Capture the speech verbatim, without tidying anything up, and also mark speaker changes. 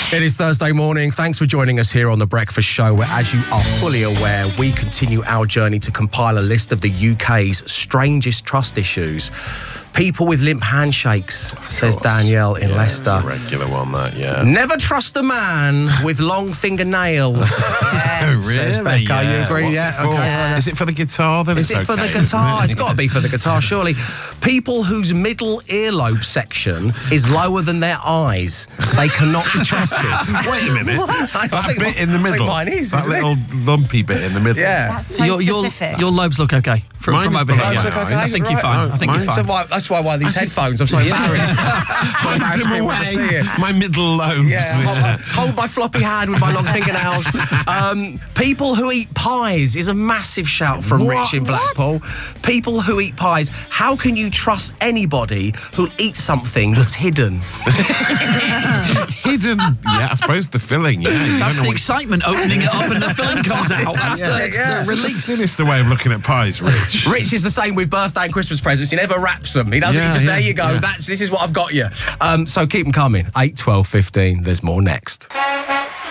Speaker 1: It is Thursday morning. Thanks for joining us here on The Breakfast Show, where, as you are fully aware, we continue our journey to compile a list of the U K's strangest trust issues. People with limp handshakes, says Danielle in
Speaker 2: yeah,
Speaker 1: Leicester.
Speaker 2: It's a regular one, that, yeah.
Speaker 1: Never trust a man with long fingernails.
Speaker 2: Oh, really?
Speaker 1: Says Becca.
Speaker 2: Yeah.
Speaker 1: You agree?
Speaker 2: What's
Speaker 1: yeah.
Speaker 2: it for?
Speaker 1: Okay.
Speaker 2: Yeah. Is it for the guitar? Then
Speaker 1: Is
Speaker 2: it's
Speaker 1: it for
Speaker 2: okay,
Speaker 1: the guitar?
Speaker 2: isn't
Speaker 1: It's got to be for the guitar, surely. People whose middle earlobe section is lower than their eyes, they cannot be trusted.
Speaker 2: Wait a minute.
Speaker 1: I
Speaker 2: that
Speaker 1: think
Speaker 2: bit in the
Speaker 1: I think
Speaker 2: middle.
Speaker 1: mine is,
Speaker 2: that
Speaker 1: isn't it?
Speaker 2: little lumpy bit in the middle.
Speaker 1: Yeah.
Speaker 3: That's so
Speaker 4: your, your,
Speaker 3: specific.
Speaker 4: your lobes look okay from,
Speaker 2: Mine
Speaker 4: from
Speaker 2: is
Speaker 4: over here.
Speaker 2: below
Speaker 4: Yeah.
Speaker 2: my eyes.
Speaker 4: I think you're
Speaker 1: Right.
Speaker 4: fine. I think you're
Speaker 2: Mine's
Speaker 4: fine.
Speaker 1: So why, that's why why these headphones, I'm so embarrassed. so
Speaker 2: Hide
Speaker 1: embarrassed
Speaker 2: them
Speaker 1: people to see
Speaker 2: away.
Speaker 1: it.
Speaker 2: My middle lobes.
Speaker 1: Yeah, hold, hold my floppy hand with my long fingernails. Um, people who eat pies is a massive shout from
Speaker 2: What?
Speaker 1: Rich in Blackpool. People who eat pies. How can you trust anybody who'll eat something that's hidden?
Speaker 2: Hidden. Yeah, I suppose the filling, yeah. You
Speaker 4: That's
Speaker 2: don't know
Speaker 4: the
Speaker 2: what-
Speaker 4: excitement, opening it up and the filling comes out. That's
Speaker 1: Yeah,
Speaker 4: the, it's
Speaker 1: yeah.
Speaker 4: the
Speaker 2: It's a
Speaker 4: release.
Speaker 2: sinister way of looking at pies, Rich.
Speaker 1: Rich is the same with birthday and Christmas presents. He never wraps them. He doesn't.
Speaker 2: Yeah,
Speaker 1: he just,
Speaker 2: yeah,
Speaker 1: there you go.
Speaker 2: yeah.
Speaker 1: That's This is what I've got you. Um, so keep them coming. eight, twelve, fifteen. There's more next.